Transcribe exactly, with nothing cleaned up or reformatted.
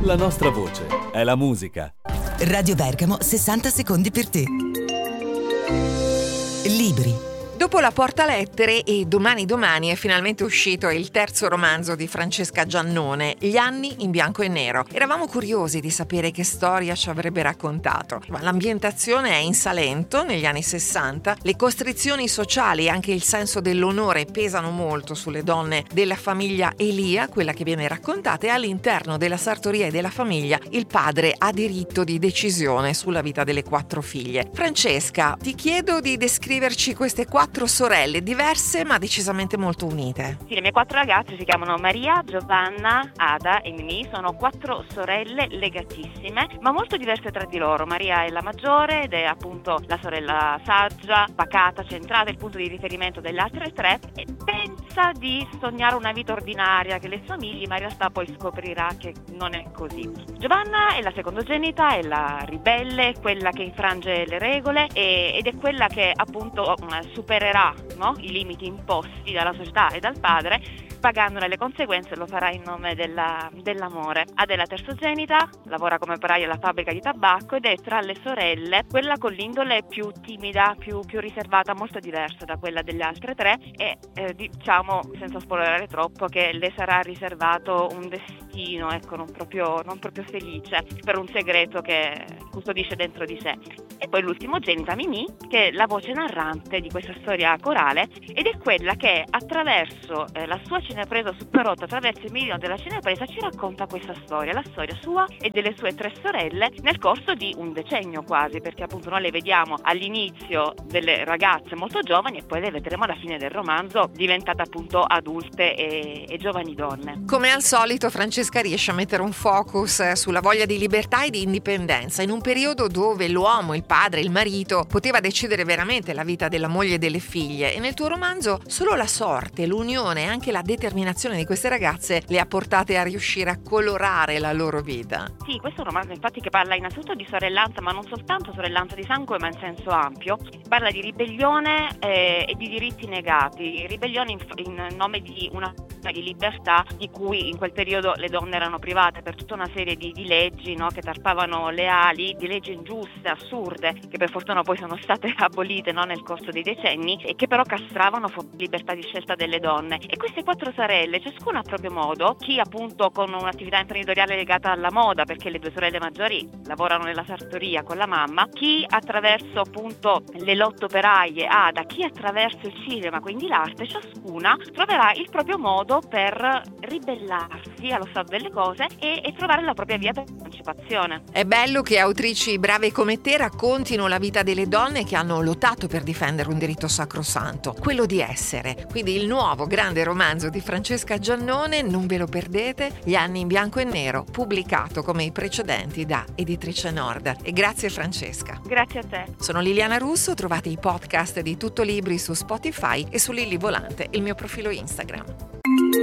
La nostra voce è la musica. Radio Bergamo, sessanta secondi per te. Libri. Dopo La Portalettere e Domani Domani è finalmente uscito il terzo romanzo di Francesca Giannone, Gli anni in bianco e nero. Eravamo curiosi di sapere che storia ci avrebbe raccontato. Ma l'ambientazione è in Salento, negli anni sessanta. Le costrizioni sociali e anche il senso dell'onore pesano molto sulle donne della famiglia Elia, quella che viene raccontata, e all'interno della sartoria e della famiglia il padre ha diritto di decisione sulla vita delle quattro figlie. Francesca, ti chiedo di descriverci queste quattro sorelle diverse ma decisamente molto unite. Sì, le mie quattro ragazze si chiamano Maria, Giovanna, Ada e Mimì. Sono quattro sorelle legatissime ma molto diverse tra di loro. Maria è la maggiore ed è appunto la sorella saggia, pacata, centrata, il punto di riferimento delle altre tre, e pensa di sognare una vita ordinaria che le somigli, ma in realtà poi scoprirà che non è così. Giovanna è la secondogenita, è la ribelle, quella che infrange le regole e, ed è quella che appunto supera No? i limiti imposti dalla società e dal padre, pagandone le conseguenze. Lo farà in nome della, dell'amore. Ada è la terzogenita, lavora come operaia alla fabbrica di tabacco ed è tra le sorelle quella con l'indole più timida, più, più riservata, molto diversa da quella delle altre tre, e eh, diciamo, senza spoilerare troppo, che le sarà riservato un destino ecco non proprio, non proprio felice per un segreto che custodisce dentro di sé. E poi l'ultimogenita Mimì, che è la voce narrante di questa storia corale ed è quella che attraverso eh, la sua cinepresa Super otto, attraverso il mirino della cinepresa, ci racconta questa storia, la storia sua e delle sue tre sorelle nel corso di un decennio quasi, perché appunto noi le vediamo all'inizio delle ragazze molto giovani e poi le vedremo alla fine del romanzo diventate appunto adulte e, e giovani donne. Come al solito Francesca riesce a mettere un focus sulla voglia di libertà e di indipendenza in un periodo dove l'uomo, il padre, il marito poteva decidere veramente la vita della moglie e delle figlie, e nel tuo romanzo solo la sorte, l'unione e anche la determinazione di queste ragazze le ha portate a riuscire a colorare la loro vita. Sì, questo è un romanzo infatti che parla innanzitutto di sorellanza, ma non soltanto sorellanza di sangue, ma in senso ampio. Parla di ribellione eh, e di diritti negati, ribellione in, in nome di una di libertà di cui in quel periodo le donne erano private per tutta una serie di, di leggi, no, che tarpavano le ali, di leggi ingiuste, assurde, che per fortuna poi sono state abolite, no, nel corso dei decenni, e che però castravano la libertà di scelta delle donne. E queste quattro sorelle, ciascuna a proprio modo, chi appunto con un'attività imprenditoriale legata alla moda, perché le due sorelle maggiori lavorano nella sartoria con la mamma, chi attraverso appunto le lotte operaie, Ada, chi attraverso il cinema, quindi l'arte, ciascuna troverà il proprio modo per ribellarsi allo stato delle cose e, e trovare la propria via per l'emancipazione. È bello che autrici brave come te raccontino la vita delle donne che hanno lottato per difendere un diritto sacrosanto, quello di essere. Quindi il nuovo grande romanzo di Francesca Giannone, non ve lo perdete, Gli anni in bianco e nero, pubblicato come i precedenti da Editrice Nord. E grazie Francesca. Grazie a te. Sono Liliana Russo, trovate i podcast di Tutto Libri su Spotify e su Lilli Volante, il mio profilo Instagram.